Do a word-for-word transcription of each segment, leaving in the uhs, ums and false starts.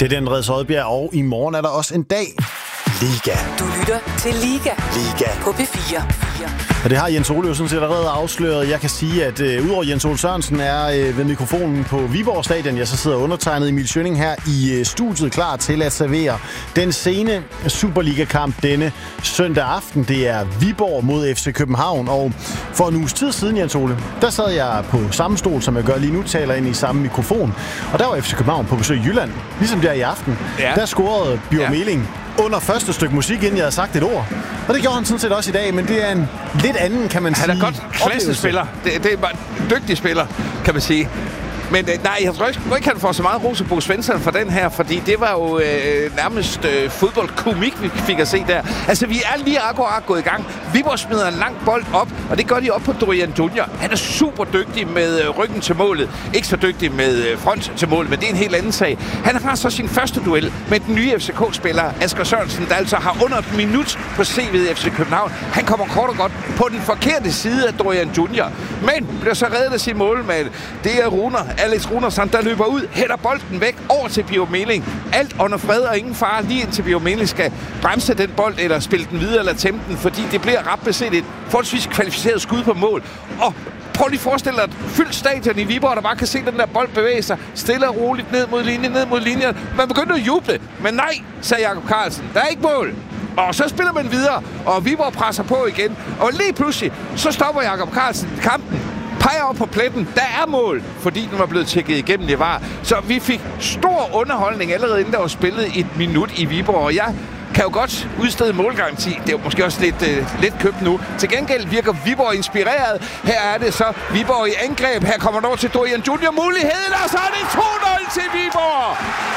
Det er den Andreas Odbjerg, og i morgen er der også en dag. Liga. Du lytter til Liga. Liga. På P fire. Og det har Jens Ole jo sådan set allerede afsløret. Jeg kan sige, at øh, udover Jens Ole Sørensen er øh, ved mikrofonen på Viborg Stadion, jeg så sidder undertegnet Emil Schønning her i øh, studiet, klar til at servere den sene Superliga-kamp denne søndag aften. Det er Viborg mod F C København, og for en uges tid siden, Jens Ole, der sad jeg på samme stol, som jeg gør lige nu, taler ind i samme mikrofon. Og der var F C København på besøg i Jylland, ligesom der i aften. Ja. Der scorede Bjørn ja. Meling under første stykke musik, inden jeg havde sagt et ord. Og det gjorde han sådan set også i dag, men det er en lidt anden, kan man han sige. Han er godt klassespiller. Det, det er bare en dygtig spiller, kan man sige. Men øh, nej, jeg tror ikke, ikke, han får så meget ros af Bo Svensson for den her, fordi det var jo øh, nærmest øh, fodboldkomik, vi fik at se der. Altså, vi er lige akkurat gået i gang. Viborg smider en lang bold op, og det gør de op på Dorian Junior. Han er super dygtig med øh, ryggen til målet. Ikke så dygtig med øh, front til målet, men det er en helt anden sag. Han har så sin første duel med den nye F C K-spiller, Asger Sørensen, der altså har under et minut på C V'et F C København. Han kommer kort og godt på den forkerte side af Dorian Junior, men bliver så reddet af sin målmand. Det er Runer. Alex Runersson, der løber ud, hætter bolden væk over til Bio Meling. Alt under fred og ingen fare, lige indtil Bio Meling skal bremse den bold, eller spille den videre, eller tæmme den, fordi det bliver ret beset et forholdsvis kvalificeret skud på mål. Og prøv lige at forestille dig et fyldt stadion i Viborg, der bare kan se den der bold bevæge sig stille og roligt ned mod linjen, ned mod linjen. Man begyndte at juble, men nej, sagde Jakob Carlsen. Der er ikke mål. Og så spiller man videre, og Viborg presser på igen. Og lige pludselig, så stopper Jakob Carlsen kampen. Peger op på pletten. Der er mål, fordi den var blevet tjekket igennem det var. Så vi fik stor underholdning allerede inden der var spillet et minut i Viborg. Og jeg kan jo godt udstede målgaranti. Det er jo måske også lidt, øh, lidt købt nu. Til gengæld virker Viborg inspireret. Her er det så Viborg i angreb. Her kommer der over til Dorian Junior muligheden, og så er det to nul til Viborg.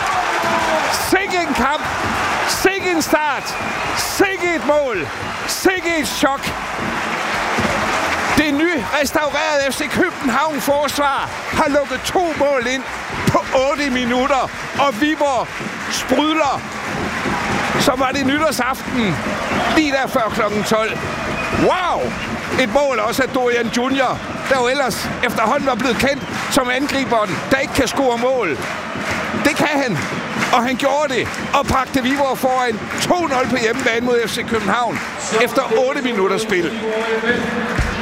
Sikke en kamp. Sikke en start. Sikke et mål. Sikke et chok. Det nye restaurerede F C København forsvar har lukket to mål ind på otte minutter, og Viborg sprudler. Så var det nytårsaften lige der før klokken tolv. Wow! Et mål også af Dorian Junior, der jo ellers efterhånden var blevet kendt som angriberen, der ikke kan score mål. Det kan han, og han gjorde det, og bragte Viborg foran to nul på hjemmebane mod F C København efter otte minutter spil.